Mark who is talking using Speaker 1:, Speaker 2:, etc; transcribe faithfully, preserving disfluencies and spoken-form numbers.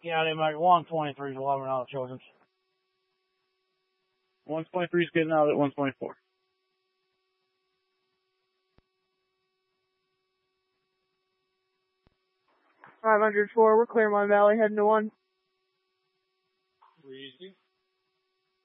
Speaker 1: Yeah, they make one twenty-three is eleven out of Children's.
Speaker 2: one twenty-three is getting out at one twenty-four.
Speaker 3: five hundred four, we're Claremont Valley, heading to one.
Speaker 1: Easy.